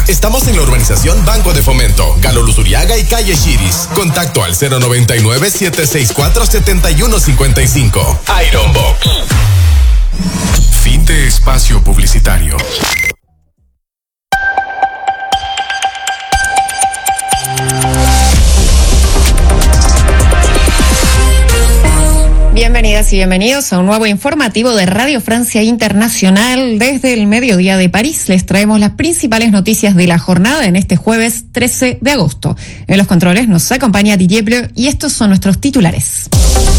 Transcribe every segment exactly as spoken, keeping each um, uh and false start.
Estamos en la urbanización Banco de Fomento, Galo Luzuriaga y Calle Chiris. Contacto al cero noventa y nueve, siete seis cuatro, siete uno cinco cinco. Iron Box. Fin de espacio publicitario. Bienvenidas y bienvenidos a un nuevo informativo de Radio Francia Internacional. Desde el mediodía de París les traemos las principales noticias de la jornada en este jueves trece de agosto. En los controles nos acompaña Didier Bleu y estos son nuestros titulares.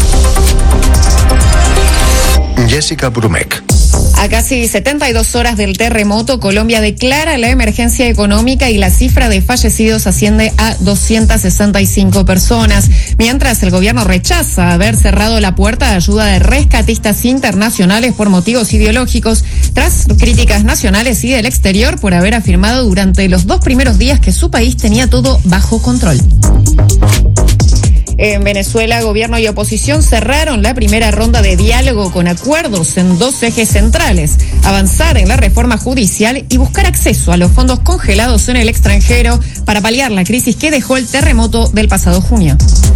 Jessica Brumek. A casi setenta y dos horas del terremoto, Colombia declara la emergencia económica y la cifra de fallecidos asciende a doscientas sesenta y cinco personas, mientras el gobierno rechaza haber cerrado la puerta de ayuda de rescatistas internacionales por motivos ideológicos, tras críticas nacionales y del exterior por haber afirmado durante los dos primeros días que su país tenía todo bajo control. En Venezuela, gobierno y oposición cerraron la primera ronda de diálogo con acuerdos en dos ejes centrales: avanzar en la reforma judicial y buscar acceso a los fondos congelados en el extranjero para paliar la crisis que dejó el terremoto del pasado junio.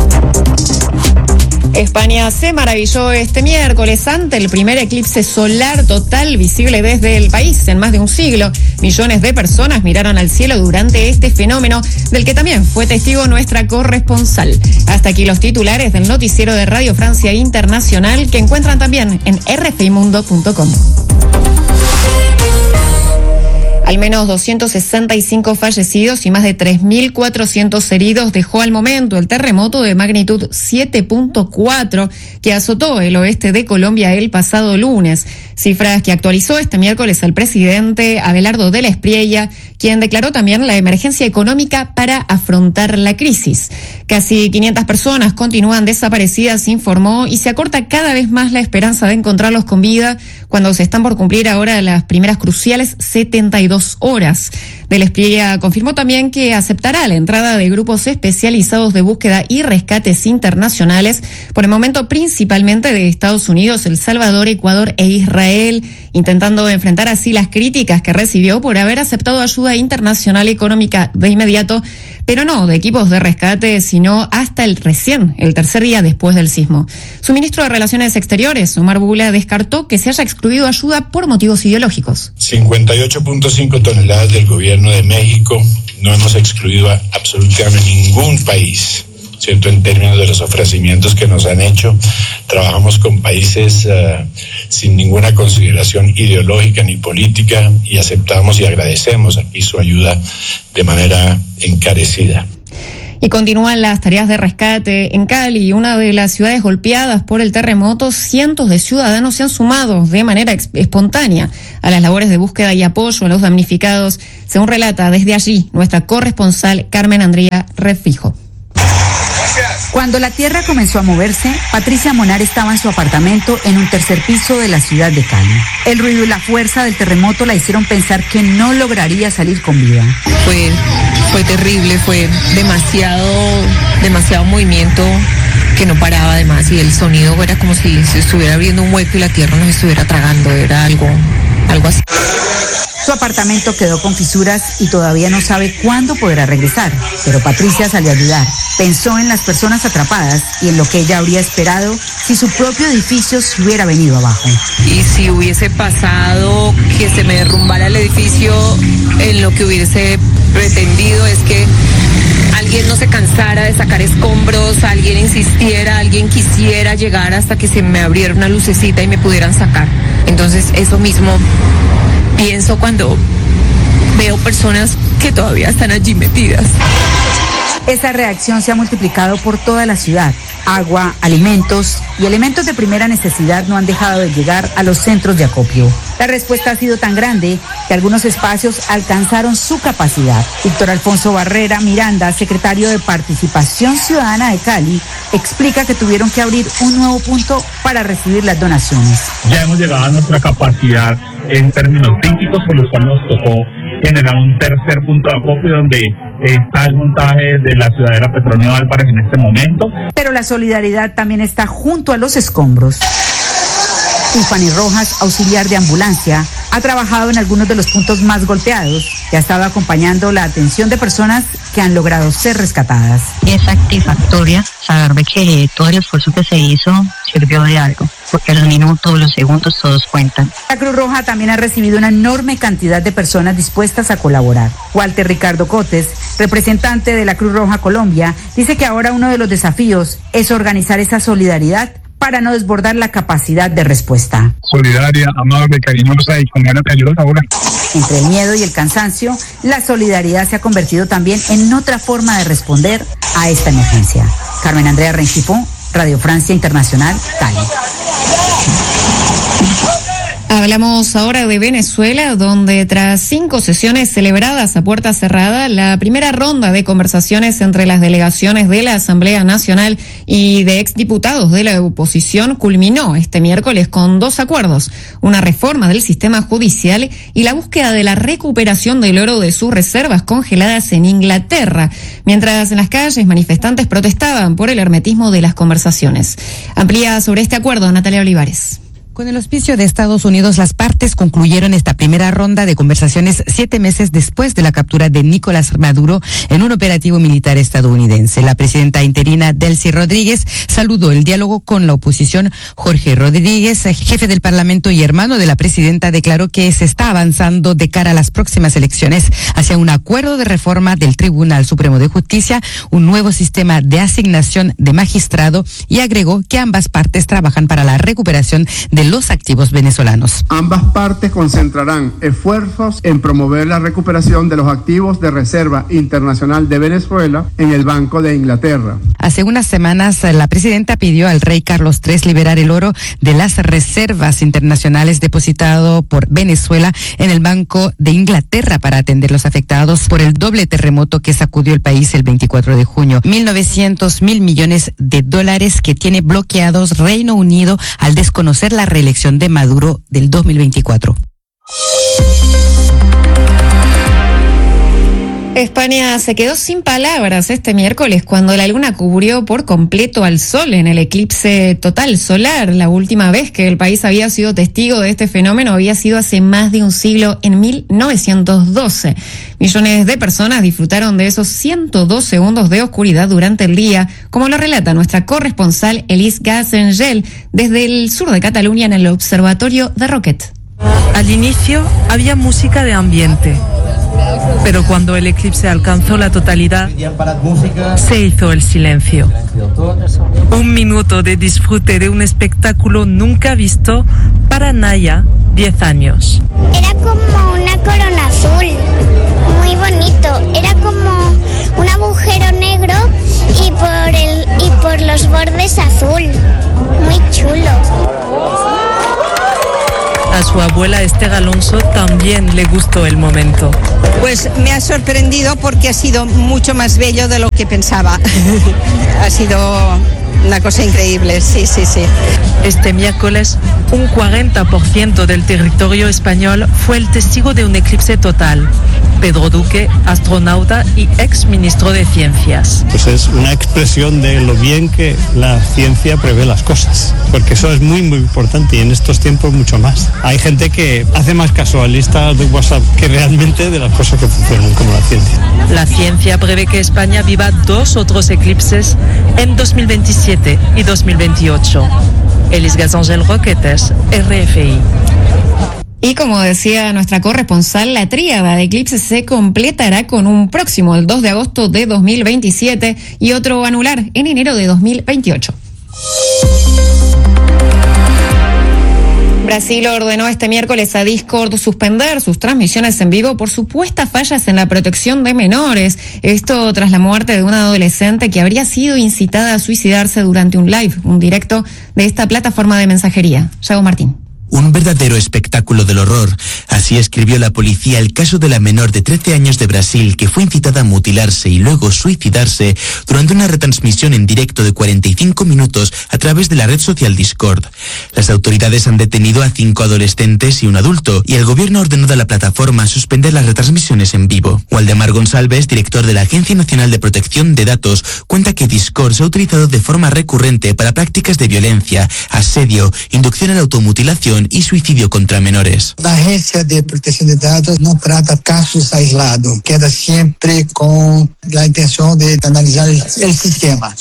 España se maravilló este miércoles ante el primer eclipse solar total visible desde el país en más de un siglo. Millones de personas miraron al cielo durante este fenómeno, del que también fue testigo nuestra corresponsal. Hasta aquí los titulares del noticiero de Radio Francia Internacional, que encuentran también en r f i mundo punto com. Al menos doscientos sesenta y cinco fallecidos y más de tres mil cuatrocientos heridos dejó al momento el terremoto de magnitud siete punto cuatro que azotó el oeste de Colombia el pasado lunes. Cifras que actualizó este miércoles el presidente Abelardo de la Espriella, quien declaró también la emergencia económica para afrontar la crisis. Casi quinientas personas continúan desaparecidas, informó, y se acorta cada vez más la esperanza de encontrarlos con vida cuando se están por cumplir ahora las primeras cruciales setenta y dos horas. De la Espriella confirmó también que aceptará la entrada de grupos especializados de búsqueda y rescates internacionales, por el momento principalmente de Estados Unidos, El Salvador, Ecuador e Israel, intentando enfrentar así las críticas que recibió por haber aceptado ayuda internacional económica de inmediato, pero no de equipos de rescate, sino hasta el recién, el tercer día después del sismo. Su ministro de Relaciones Exteriores, Omar Bula, descartó que se haya excluido ayuda por motivos ideológicos. cincuenta y ocho punto cinco toneladas del gobierno de México. No hemos excluido a absolutamente ningún país, ¿cierto? En términos de los ofrecimientos que nos han hecho, trabajamos con países uh, sin ninguna consideración ideológica ni política, y aceptamos y agradecemos aquí su ayuda de manera encarecida. Y continúan las tareas de rescate en Cali, una de las ciudades golpeadas por el terremoto. Cientos de ciudadanos se han sumado de manera ex- espontánea a las labores de búsqueda y apoyo a los damnificados, según relata desde allí nuestra corresponsal Carmen Andrea Refijo. Cuando la tierra comenzó a moverse, Patricia Monar estaba en su apartamento en un tercer piso de la ciudad de Cali. El ruido y la fuerza del terremoto la hicieron pensar que no lograría salir con vida. Fue, fue terrible, fue demasiado, demasiado movimiento que no paraba además, y el sonido era como si se estuviera abriendo un hueco y la tierra nos estuviera tragando, era algo, algo así. Su apartamento quedó con fisuras y todavía no sabe cuándo podrá regresar, pero Patricia salió a ayudar. Pensó en las personas atrapadas y en lo que ella habría esperado si su propio edificio se hubiera venido abajo. Y si hubiese pasado que se me derrumbara el edificio, en lo que hubiese pretendido es que alguien no se cansara de sacar escombros, alguien insistiera, alguien quisiera llegar hasta que se me abriera una lucecita y me pudieran sacar. Entonces eso mismo pienso cuando veo personas que todavía están allí metidas. Esa reacción se ha multiplicado por toda la ciudad. Agua, alimentos y elementos de primera necesidad no han dejado de llegar a los centros de acopio. La respuesta ha sido tan grande que algunos espacios alcanzaron su capacidad. Víctor Alfonso Barrera Miranda, secretario de Participación Ciudadana de Cali, explica que tuvieron que abrir un nuevo punto para recibir las donaciones. Ya hemos llegado a nuestra capacidad en términos críticos, por lo cual nos tocó generar un tercer punto de acopio donde está el montaje de la ciudadela Petronio Álvarez en este momento. Pero la solidaridad también está junto a los escombros. Tiffany Rojas, auxiliar de ambulancia, ha trabajado en algunos de los puntos más golpeados. que ha estado acompañando la atención de personas que han logrado ser rescatadas. Y es satisfactoria saber de que todo el esfuerzo que se hizo sirvió de algo, porque los minutos, los segundos, todos cuentan. La Cruz Roja también ha recibido una enorme cantidad de personas dispuestas a colaborar. Walter Ricardo Cotes, representante de la Cruz Roja Colombia, dice que ahora uno de los desafíos es organizar esa solidaridad para no desbordar la capacidad de respuesta. Solidaria, amable, cariñosa y con ganas de ayudar ahora. Entre el miedo y el cansancio, la solidaridad se ha convertido también en otra forma de responder a esta emergencia. Carmen Andrea Rengifo, Radio Francia Internacional, Cali. Hablamos ahora de Venezuela, donde tras cinco sesiones celebradas a puerta cerrada, la primera ronda de conversaciones entre las delegaciones de la Asamblea Nacional y de exdiputados de la oposición culminó este miércoles con dos acuerdos: una reforma del sistema judicial y la búsqueda de la recuperación del oro de sus reservas congeladas en Inglaterra, mientras en las calles manifestantes protestaban por el hermetismo de las conversaciones. Amplía sobre este acuerdo Natalia Olivares. Con el auspicio de Estados Unidos, las partes concluyeron esta primera ronda de conversaciones siete meses después de la captura de Nicolás Maduro en un operativo militar estadounidense. La presidenta interina Delcy Rodríguez saludó el diálogo con la oposición. Jorge Rodríguez, jefe del Parlamento y hermano de la presidenta, declaró que se está avanzando de cara a las próximas elecciones hacia un acuerdo de reforma del Tribunal Supremo de Justicia, un nuevo sistema de asignación de magistrado, y agregó que ambas partes trabajan para la recuperación de los activos venezolanos. Ambas partes concentrarán esfuerzos en promover la recuperación de los activos de Reserva Internacional de Venezuela en el Banco de Inglaterra. Hace unas semanas, la presidenta pidió al rey Carlos tercero liberar el oro de las reservas internacionales depositado por Venezuela en el Banco de Inglaterra para atender los afectados por el doble terremoto que sacudió el país el veinticuatro de junio. mil novecientos mil millones de dólares que tiene bloqueados Reino Unido al desconocer la reelección de Maduro del dos mil veinticuatro. España se quedó sin palabras este miércoles cuando la luna cubrió por completo al sol en el eclipse total solar. La última vez que el país había sido testigo de este fenómeno había sido hace más de un siglo, en mil novecientos doce. Millones de personas disfrutaron de esos ciento dos segundos de oscuridad durante el día, como lo relata nuestra corresponsal Elise Gassengel desde el sur de Cataluña en el observatorio de Roquet. Al inicio había música de ambiente, pero cuando el eclipse alcanzó la totalidad, se hizo el silencio. Un minuto de disfrute de un espectáculo nunca visto para Naya, diez años. Era como una corona azul, muy bonito. Era como un agujero negro y por el y por los bordes azul, muy chulo. A su abuela Esther Alonso también le gustó el momento. Pues me ha sorprendido porque ha sido mucho más bello de lo que pensaba. Ha sido una cosa increíble, sí, sí, sí. Este miércoles, un cuarenta por ciento del territorio español fue el testigo de un eclipse total. Pedro Duque, astronauta y ex ministro de Ciencias. Pues es una expresión de lo bien que la ciencia prevé las cosas, porque eso es muy, muy importante y en estos tiempos mucho más. Hay gente que hace más caso a listas de WhatsApp que realmente de las cosas que funcionan como la ciencia. La ciencia prevé que España viva dos otros eclipses en dos mil veintisiete y dos mil veintiocho. Elise Gassengel, Roquetes, R F I. Y como decía nuestra corresponsal, la tríada de eclipses se completará con un próximo, el dos de agosto de dos mil veintisiete, y otro anular en enero de dos mil veintiocho. Brasil ordenó este miércoles a Discord suspender sus transmisiones en vivo por supuestas fallas en la protección de menores. Esto tras la muerte de una adolescente que habría sido incitada a suicidarse durante un live, un directo de esta plataforma de mensajería. Yago Martín. Un verdadero espectáculo del horror. Así escribió la policía el caso de la menor de trece años de Brasil que fue incitada a mutilarse y luego suicidarse durante una retransmisión en directo de cuarenta y cinco minutos a través de la red social Discord. Las autoridades han detenido a cinco adolescentes y un adulto y el gobierno ha ordenado a la plataforma suspender las retransmisiones en vivo. Waldemar Gonçalves, director de la Agencia Nacional de Protección de Datos, cuenta que Discord se ha utilizado de forma recurrente para prácticas de violencia, asedio, inducción a la automutilación violación y suicidio contra menores. La Agencia de Protección de Datos no trata casos aislados, queda siempre con la intención de analizar el, el sistema.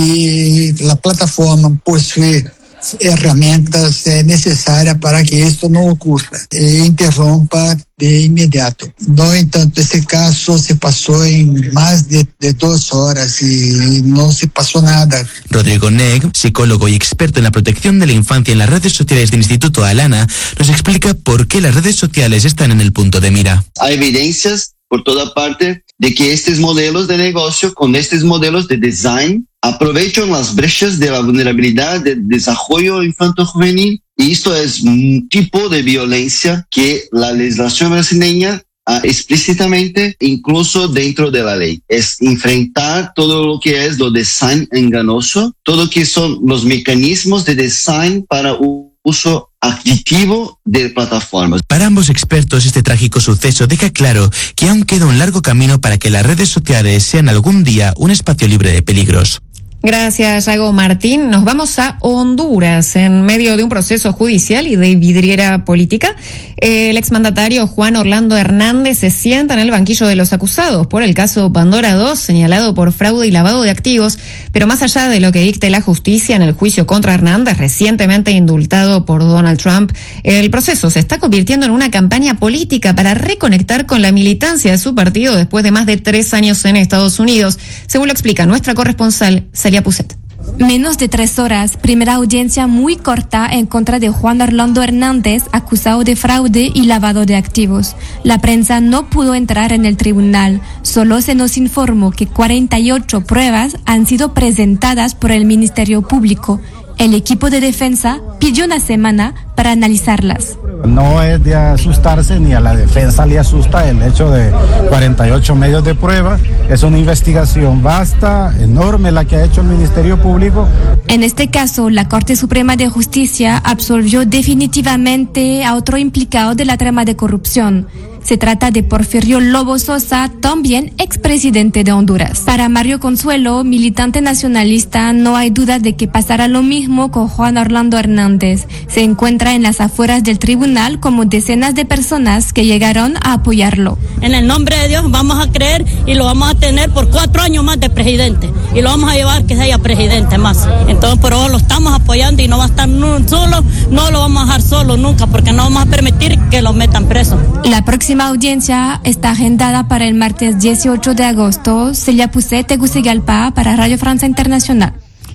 Si la plataforma posee herramientas eh, necesarias para que esto no ocurra e interrumpa de inmediato. No entanto, este caso se pasó en más de, de dos horas y no se pasó nada. Rodrigo Neg, psicólogo y experto en la protección de la infancia en las redes sociales del Instituto Alana, nos explica por qué las redes sociales están en el punto de mira. Hay evidencias por toda parte de que estos modelos de negocio, con estos modelos de design, aprovechan las brechas de la vulnerabilidad del desarrollo infanto-juvenil, y esto es un tipo de violencia que la legislación brasileña ha explícitamente incluso dentro de la ley. Es enfrentar todo lo que es lo design engañoso, todo lo que son los mecanismos de design para uso aditivo de plataformas. Para ambos expertos, este trágico suceso deja claro que aún queda un largo camino para que las redes sociales sean algún día un espacio libre de peligros. Gracias, Yago Martín. Nos vamos a Honduras. En medio de un proceso judicial y de vidriera política, el exmandatario Juan Orlando Hernández se sienta en el banquillo de los acusados por el caso Pandora dos, señalado por fraude y lavado de activos. Pero más allá de lo que dicte la justicia en el juicio contra Hernández, recientemente indultado por Donald Trump, el proceso se está convirtiendo en una campaña política para reconectar con la militancia de su partido después de más de tres años en Estados Unidos, según lo explica nuestra corresponsal Celia Puset. Menos de tres horas, primera audiencia muy corta en contra de Juan Orlando Hernández, acusado de fraude y lavado de activos. La prensa no pudo entrar en el tribunal. Solo se nos informó que cuarenta y ocho pruebas han sido presentadas por el Ministerio Público. El equipo de defensa pidió una semana para analizarlas. No es de asustarse, ni a la defensa le asusta el hecho de cuarenta y ocho medios de prueba. Es una investigación vasta, enorme la que ha hecho el Ministerio Público. En este caso, la Corte Suprema de Justicia absolvió definitivamente a otro implicado de la trama de corrupción. Se trata de Porfirio Lobo Sosa, también expresidente de Honduras. Para Mario Consuelo, militante nacionalista, no hay duda de que pasará lo mismo con Juan Orlando Hernández. Se encuentra en las afueras del tribunal como decenas de personas que llegaron a apoyarlo. En el nombre de Dios vamos a creer y lo vamos a tener por cuatro años más de presidente. Y lo vamos a llevar que sea presidente más. Entonces, por eso lo estamos apoyando y no va a estar solo, no lo vamos a dejar solo nunca, porque no vamos a permitir que lo metan preso. La próxima audiencia está agendada para el martes dieciocho de agosto. Celia Puset, Tegucigalpa, para Radio Francia Internacional.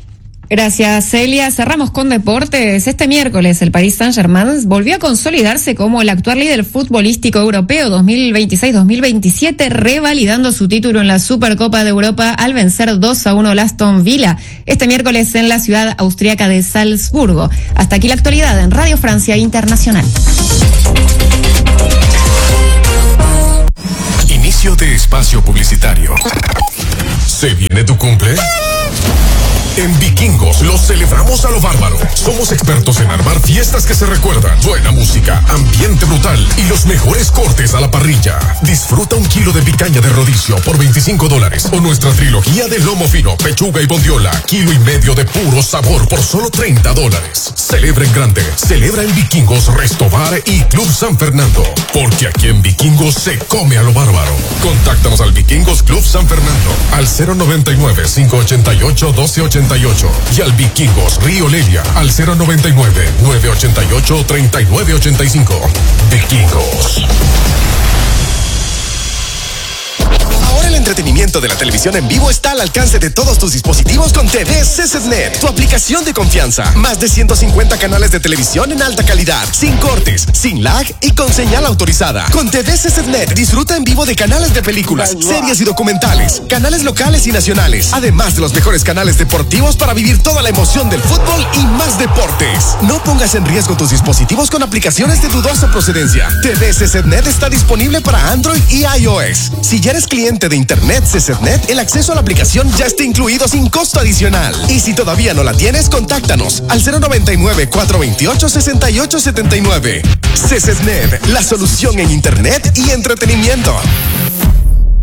Gracias, Celia. Cerramos con deportes. Este miércoles el Paris Saint-Germain volvió a consolidarse como el actual líder futbolístico europeo dos mil veintiséis dos mil veintisiete, revalidando su título en la Supercopa de Europa al vencer dos a uno al Aston Villa este miércoles en la ciudad austriaca de Salzburgo. Hasta aquí la actualidad en Radio Francia Internacional. Inicio de espacio publicitario. ¿Se viene tu cumple? En Vikingos lo celebramos a lo bárbaro. Somos expertos en armar fiestas que se recuerdan, buena música, ambiente brutal y los mejores cortes a la parrilla. Disfruta un kilo de picaña de rodicio por veinticinco dólares o nuestra trilogía de lomo fino, pechuga y bondiola, kilo y medio de puro sabor por solo treinta dólares. Celebra en grande, celebra en Vikingos, Restobar y Club San Fernando, porque aquí en Vikingos se come a lo bárbaro. Contáctanos al Vikingos Club San Fernando al cero noventa y nueve, cinco ochenta y ocho, doce ochenta y ocho y al Vikingos Río Lelia al cero noventa y nueve, nueve ochenta y ocho, treinta y nueve ochenta y cinco. Vikingos. Ahora el entretenimiento de la televisión en vivo está al alcance de todos tus dispositivos con T V C C T Net, tu aplicación de confianza. Más de ciento cincuenta canales de televisión en alta calidad, sin cortes, sin lag y con señal autorizada. Con T V C C T Net disfruta en vivo de canales de películas, series y documentales, canales locales y nacionales, además de los mejores canales deportivos para vivir toda la emoción del fútbol y más deportes. No pongas en riesgo tus dispositivos con aplicaciones de dudosa procedencia. T V C C T Net está disponible para Android y iOS. Si ya eres cliente de Internet C C T Net, el acceso a la aplicación ya está incluido sin costo adicional. Y si todavía no la tienes, contáctanos al cero noventa y nueve, cuatro veintiocho, sesenta y ocho setenta y nueve. C C T Net, la solución en Internet y entretenimiento.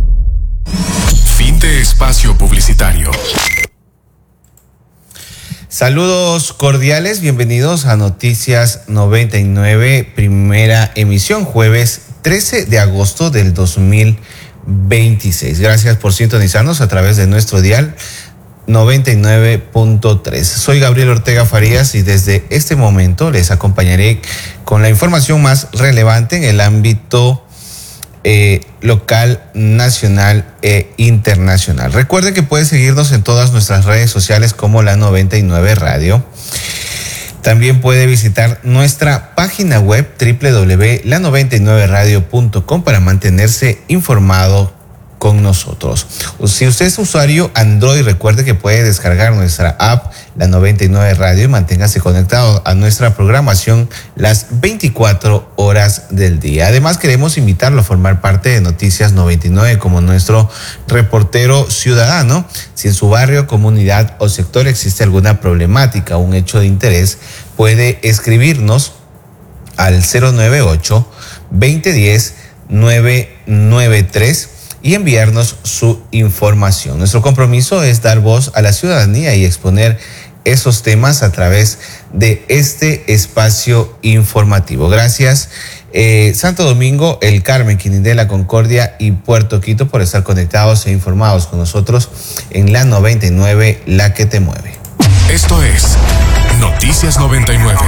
Fin de espacio publicitario. Saludos cordiales, bienvenidos a Noticias noventa y nueve, primera emisión, jueves trece de agosto del dos mil veintiséis. Gracias por sintonizarnos a través de nuestro dial noventa y nueve punto tres. Soy Gabriel Ortega Farías y desde este momento les acompañaré con la información más relevante en el ámbito Eh, local, nacional e internacional. Recuerde que puede seguirnos en todas nuestras redes sociales como la noventa y nueve Radio. También puede visitar nuestra página web doble u doble u doble u punto la noventa y nueve radio punto com para mantenerse informado con nosotros. Si usted es usuario Android, recuerde que puede descargar nuestra app La noventa y nueve Radio y manténgase conectado a nuestra programación las veinticuatro horas del día. Además, queremos invitarlo a formar parte de Noticias noventa y nueve como nuestro reportero ciudadano. Si en su barrio, comunidad o sector existe alguna problemática o un hecho de interés, puede escribirnos al cero nueve ocho, veinte diez, nueve nueve tres y enviarnos su información. Nuestro compromiso es dar voz a la ciudadanía y exponer esos temas a través de este espacio informativo. Gracias, eh, Santo Domingo, El Carmen, Quinindé, Concordia y Puerto Quito por estar conectados e informados con nosotros en la noventa y nueve, la que te mueve. Esto es Noticias noventa y nueve.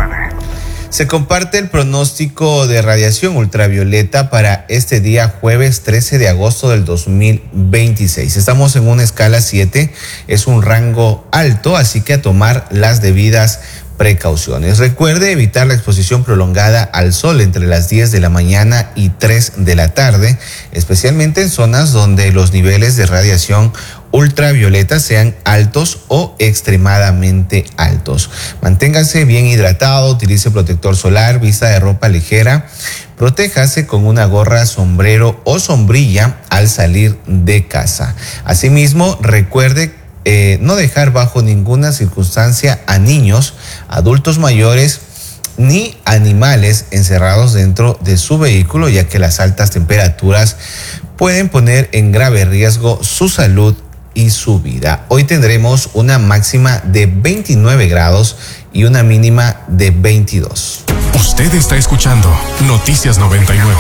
Se comparte el pronóstico de radiación ultravioleta para este día jueves trece de agosto del dos mil veintiséis. Estamos en una escala siete, es un rango alto, así que a tomar las debidas precauciones. Recuerde evitar la exposición prolongada al sol entre las diez de la mañana y tres de la tarde, especialmente en zonas donde los niveles de radiación ultravioleta sean altos o extremadamente altos. Manténgase bien hidratado, utilice protector solar, vista de ropa ligera, protéjase con una gorra, sombrero o sombrilla al salir de casa. Asimismo, recuerde eh, no dejar bajo ninguna circunstancia a niños, adultos mayores ni animales encerrados dentro de su vehículo, ya que las altas temperaturas pueden poner en grave riesgo su salud y su vida. Hoy tendremos una máxima de veintinueve grados y una mínima de veintidós. Usted está escuchando Noticias noventa y nueve.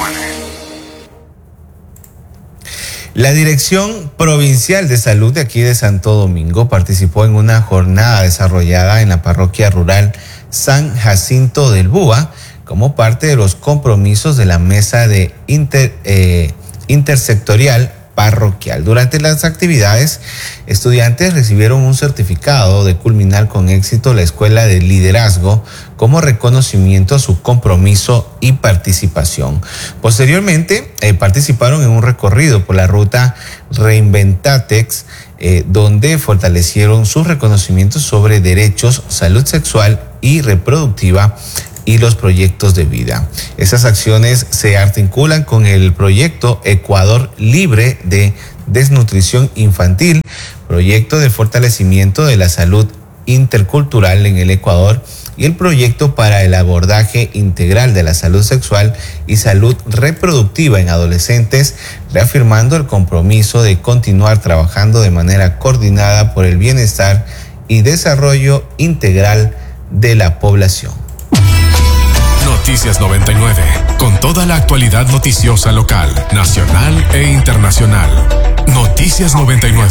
La Dirección Provincial de Salud de aquí de Santo Domingo participó en una jornada desarrollada en la parroquia rural San Jacinto del Búa como parte de los compromisos de la mesa de inter, eh, intersectorial parroquial. Durante las actividades, estudiantes recibieron un certificado de culminar con éxito la escuela de liderazgo como reconocimiento a su compromiso y participación. Posteriormente, eh, participaron en un recorrido por la ruta Reinventatex, eh, donde fortalecieron sus reconocimientos sobre derechos, salud sexual y reproductiva y los proyectos de vida. Esas acciones se articulan con el proyecto Ecuador Libre de Desnutrición Infantil, proyecto de fortalecimiento de la salud intercultural en el Ecuador y el proyecto para el abordaje integral de la salud sexual y salud reproductiva en adolescentes, reafirmando el compromiso de continuar trabajando de manera coordinada por el bienestar y desarrollo integral de la población. Noticias noventa y nueve, con toda la actualidad noticiosa local, nacional e internacional. Noticias noventa y nueve.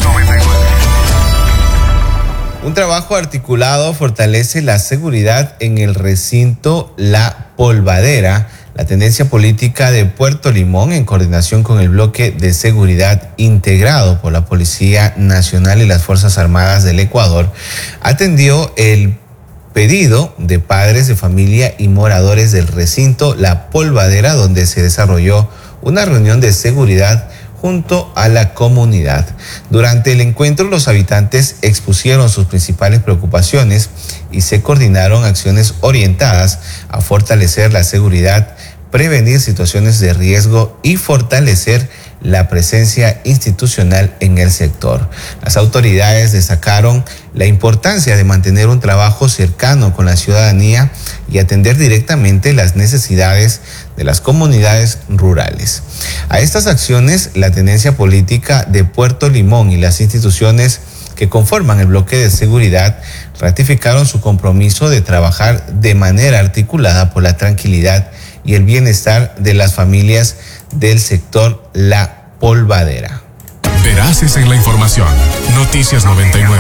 Un trabajo articulado fortalece la seguridad en el recinto La Polvadera. La tendencia política de Puerto Limón, en coordinación con el bloque de seguridad integrado por la Policía Nacional y las Fuerzas Armadas del Ecuador, atendió el pedido de padres de familia y moradores del recinto La Polvadera, donde se desarrolló una reunión de seguridad junto a la comunidad. Durante el encuentro, los habitantes expusieron sus principales preocupaciones y se coordinaron acciones orientadas a fortalecer la seguridad, prevenir situaciones de riesgo y fortalecer la presencia institucional en el sector. Las autoridades destacaron la importancia de mantener un trabajo cercano con la ciudadanía y atender directamente las necesidades de las comunidades rurales. A estas acciones, la tendencia política de Puerto Limón y las instituciones que conforman el bloque de seguridad ratificaron su compromiso de trabajar de manera articulada por la tranquilidad y el bienestar de las familias del sector La Polvadera. Veraces en la información. Noticias noventa y nueve.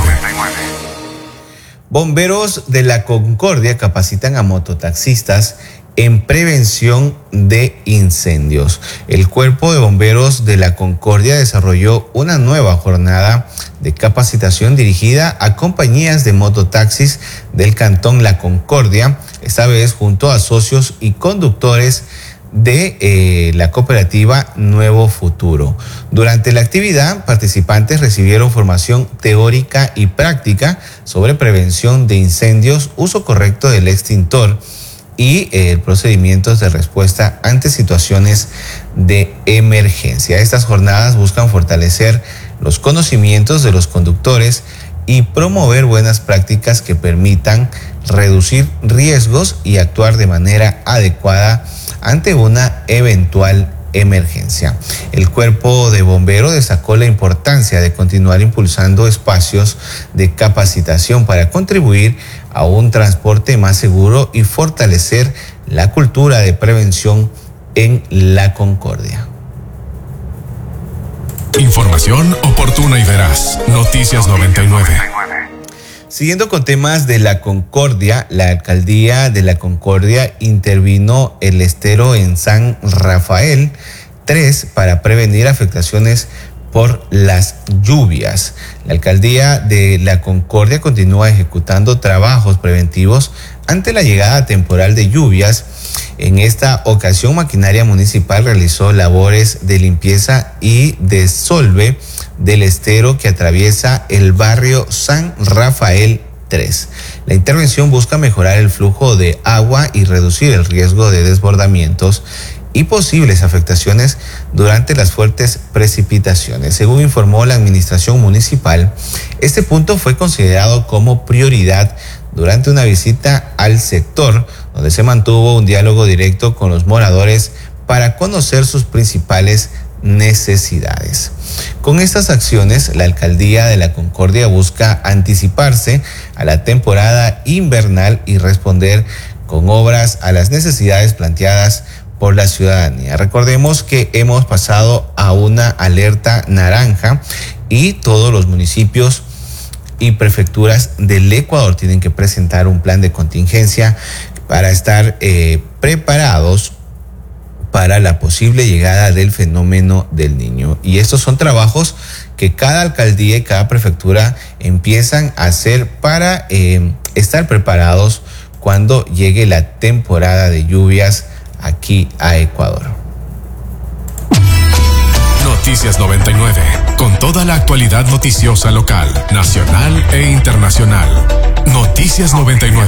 Bomberos de la Concordia capacitan a mototaxistas en prevención de incendios. El Cuerpo de Bomberos de la Concordia desarrolló una nueva jornada de capacitación dirigida a compañías de mototaxis del Cantón La Concordia, esta vez junto a socios y conductores de eh, la cooperativa Nuevo Futuro. Durante la actividad, participantes recibieron formación teórica y práctica sobre prevención de incendios, uso correcto del extintor y eh, procedimientos de respuesta ante situaciones de emergencia. Estas jornadas buscan fortalecer los conocimientos de los conductores y promover buenas prácticas que permitan reducir riesgos y actuar de manera adecuada ante una eventual emergencia. El Cuerpo de Bomberos destacó la importancia de continuar impulsando espacios de capacitación para contribuir a un transporte más seguro y fortalecer la cultura de prevención en La Concordia. Información oportuna y veraz. Noticias noventa y nueve. Siguiendo con temas de La Concordia, la alcaldía de La Concordia intervino el estero en San Rafael tres para prevenir afectaciones por las lluvias. La alcaldía de La Concordia continúa ejecutando trabajos preventivos ante la llegada temporal de lluvias. En esta ocasión, Maquinaria Municipal realizó labores de limpieza y desolve del estero que atraviesa el barrio San Rafael tres. La intervención busca mejorar el flujo de agua y reducir el riesgo de desbordamientos y posibles afectaciones durante las fuertes precipitaciones. Según informó la administración municipal, este punto fue considerado como prioridad durante una visita al sector, donde se mantuvo un diálogo directo con los moradores para conocer sus principales necesidades. Con estas acciones, la alcaldía de La Concordia busca anticiparse a la temporada invernal y responder con obras a las necesidades planteadas por la ciudadanía. Recordemos que hemos pasado a una alerta naranja y todos los municipios y prefecturas del Ecuador tienen que presentar un plan de contingencia para estar eh, preparados para la posible llegada del fenómeno del Niño. Y estos son trabajos que cada alcaldía y cada prefectura empiezan a hacer para eh, estar preparados cuando llegue la temporada de lluvias aquí a Ecuador. Noticias noventa y nueve, con toda la actualidad noticiosa local, nacional e internacional. Noticias noventa y nueve.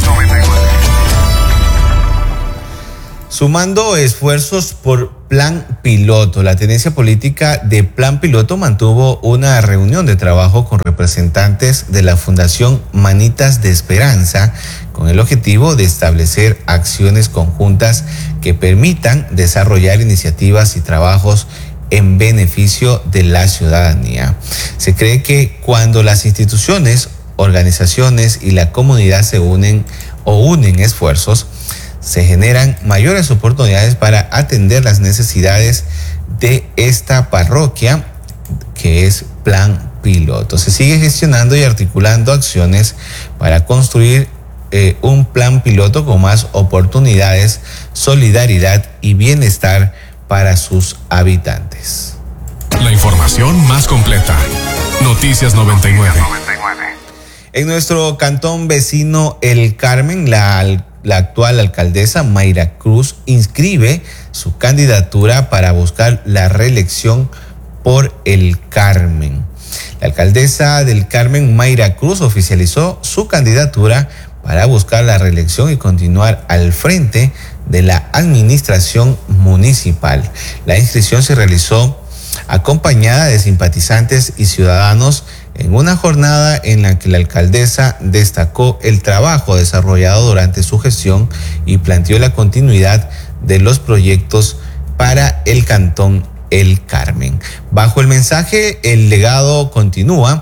Sumando esfuerzos por Plan Piloto, la tenencia política de Plan Piloto mantuvo una reunión de trabajo con representantes de la Fundación Manitas de Esperanza con el objetivo de establecer acciones conjuntas que permitan desarrollar iniciativas y trabajos en beneficio de la ciudadanía. Se cree que cuando las instituciones, organizaciones y la comunidad se unen o unen esfuerzos, se generan mayores oportunidades para atender las necesidades de esta parroquia, que es Plan Piloto. Se sigue gestionando y articulando acciones para construir eh, un plan piloto con más oportunidades, solidaridad y bienestar para sus habitantes. La información más completa. Noticias noventa y nueve. En nuestro cantón vecino El Carmen, la La actual alcaldesa Mayra Cruz inscribe su candidatura para buscar la reelección por El Carmen. La alcaldesa del Carmen, Mayra Cruz, oficializó su candidatura para buscar la reelección y continuar al frente de la administración municipal. La inscripción se realizó acompañada de simpatizantes y ciudadanos en una jornada en la que la alcaldesa destacó el trabajo desarrollado durante su gestión y planteó la continuidad de los proyectos para el cantón El Carmen. Bajo el mensaje "El legado continúa",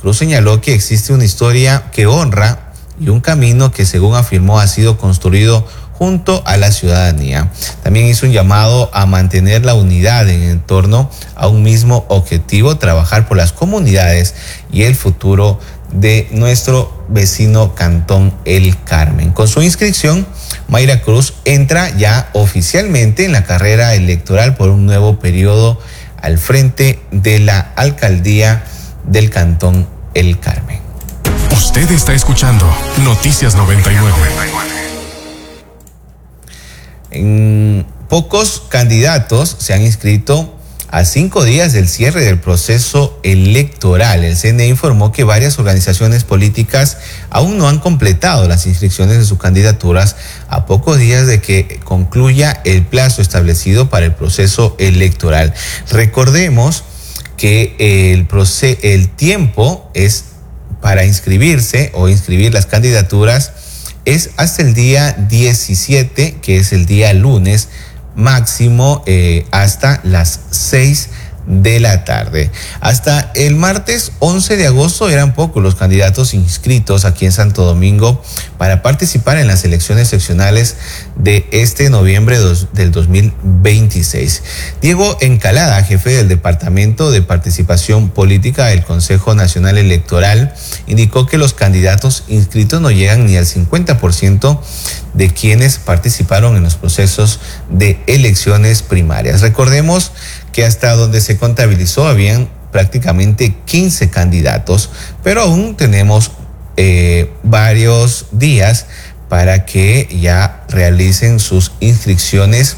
Cruz señaló que existe una historia que honra y un camino que, según afirmó, ha sido construido junto a la ciudadanía. También hizo un llamado a mantener la unidad en torno a un mismo objetivo, trabajar por las comunidades y el futuro de nuestro vecino cantón El Carmen. Con su inscripción, Mayra Cruz entra ya oficialmente en la carrera electoral por un nuevo periodo al frente de la alcaldía del cantón El Carmen. Usted está escuchando Noticias noventa y nueve. En pocos candidatos se han inscrito a cinco días del cierre del proceso electoral. El C N E informó que varias organizaciones políticas aún no han completado las inscripciones de sus candidaturas a pocos días de que concluya el plazo establecido para el proceso electoral. Recordemos que el, proce- el tiempo es para inscribirse o inscribir las candidaturas es hasta el día diecisiete, que es el día lunes, máximo eh, hasta las seis de la tarde. Hasta el martes once de agosto eran pocos los candidatos inscritos aquí en Santo Domingo para participar en las elecciones seccionales de este noviembre dos, del dos mil veintiséis. Diego Encalada, jefe del Departamento de Participación Política del Consejo Nacional Electoral, indicó que los candidatos inscritos no llegan ni al cincuenta por ciento de quienes participaron en los procesos de elecciones primarias. Recordemos que hasta donde se contabilizó habían prácticamente quince candidatos, pero aún tenemos eh, varios días para que ya realicen sus inscripciones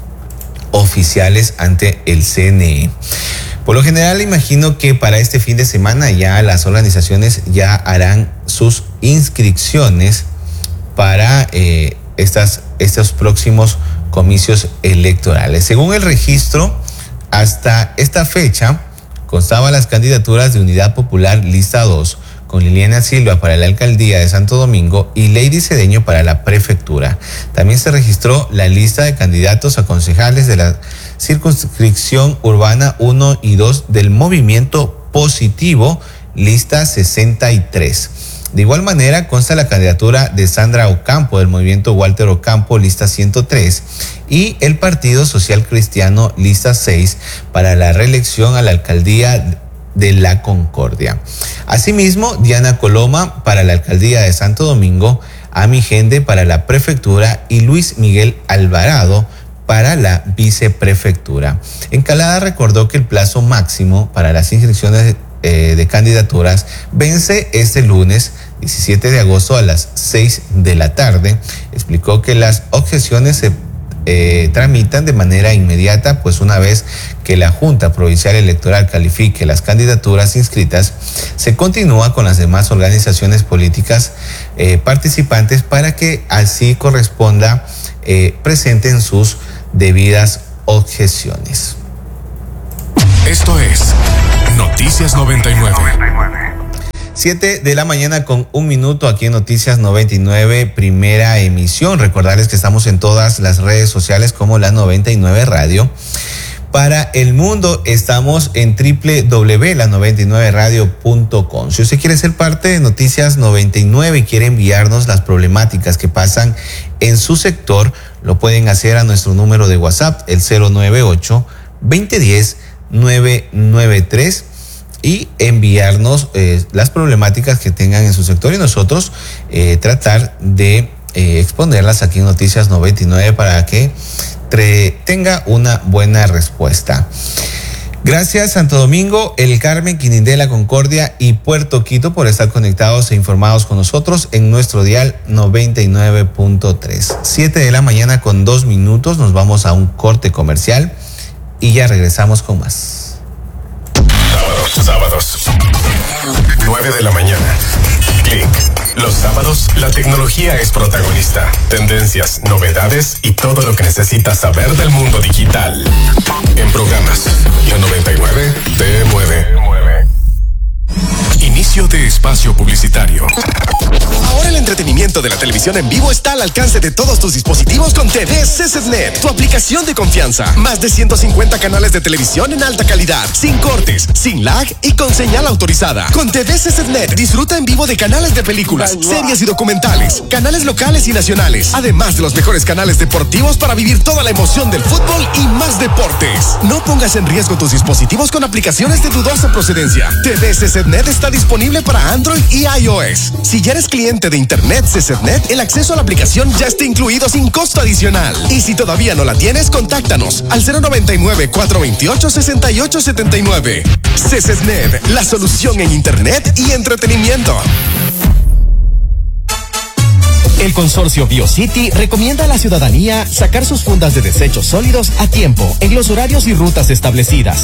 oficiales ante el C N E. Por lo general, imagino que para este fin de semana ya las organizaciones ya harán sus inscripciones para eh, estas, estos próximos comicios electorales. Según el registro, hasta esta fecha constaban las candidaturas de Unidad Popular Lista dos, con Liliana Silva para la alcaldía de Santo Domingo y Lady Cedeño para la prefectura. También se registró la lista de candidatos a concejales de la circunscripción urbana uno y dos del Movimiento Positivo, lista sesenta y tres. De igual manera consta la candidatura de Sandra Ocampo del Movimiento Walter Ocampo, lista ciento tres, y el Partido Social Cristiano, lista seis, para la reelección a la alcaldía de La Concordia. Asimismo, Diana Coloma para la alcaldía de Santo Domingo, Ami Gende para la prefectura y Luis Miguel Alvarado para la viceprefectura. Encalada recordó que el plazo máximo para las inscripciones eh, de candidaturas vence este lunes diecisiete de agosto a las seis de la tarde. Explicó que las objeciones se eh, tramitan de manera inmediata, pues una vez que la Junta Provincial Electoral califique las candidaturas inscritas, se continúa con las demás organizaciones políticas eh, participantes para que así corresponda eh, presenten sus debidas objeciones. Esto es Noticias noventa y nueve. Siete de la mañana con un minuto aquí en Noticias noventa y nueve, primera emisión. Recordarles que estamos en todas las redes sociales como la noventa y nueve Radio. Para el mundo estamos en doble u doble u doble u punto la noventa y nueve radio punto com. Si usted quiere ser parte de Noticias noventa y nueve y quiere enviarnos las problemáticas que pasan en su sector, lo pueden hacer a nuestro número de WhatsApp, el cero nueve ocho, veinte diez, nueve nueve tres, y enviarnos eh, las problemáticas que tengan en su sector y nosotros eh, tratar de eh, exponerlas aquí en Noticias noventa y nueve para que tenga una buena respuesta. Gracias Santo Domingo, El Carmen, Quinindé, La Concordia y Puerto Quito por estar conectados e informados con nosotros en nuestro dial noventa y nueve punto tres. Siete de la mañana con dos minutos, nos vamos a un corte comercial y ya regresamos con más. Sábados, sábados, nueve de la mañana. Click. Los sábados, la tecnología es protagonista. Tendencias, novedades y todo lo que necesitas saber del mundo digital. En programas, la noventa y nueve te mueve. Inicio de espacio publicitario. Ahora el entretenimiento entretenimiento de la televisión en vivo está al alcance de todos tus dispositivos con T V C Z N E T, tu aplicación de confianza. Más de ciento cincuenta canales de televisión en alta calidad, sin cortes, sin lag y con señal autorizada. Con T V C Z N E T disfruta en vivo de canales de películas, series y documentales, canales locales y nacionales, además de los mejores canales deportivos para vivir toda la emoción del fútbol y más deportes. No pongas en riesgo tus dispositivos con aplicaciones de dudosa procedencia. T V C Z N E T está disponible para Android y iOS. Si ya eres cliente de Internet C Z N E T, el acceso a la aplicación ya está incluido sin costo adicional. Y si todavía no la tienes, contáctanos al cero noventa y nueve, cuatrocientos veintiocho, sesenta y ocho setenta y nueve. C Z N E T, la solución en Internet y entretenimiento. El consorcio BioCity recomienda a la ciudadanía sacar sus fundas de desechos sólidos a tiempo, en los horarios y rutas establecidas.